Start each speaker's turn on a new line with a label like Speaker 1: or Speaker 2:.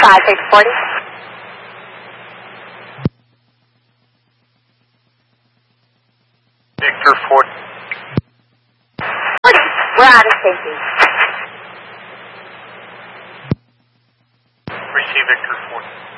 Speaker 1: 5640.
Speaker 2: Victor 40.
Speaker 1: 40. We're out of safety.
Speaker 2: Receive Victor 40.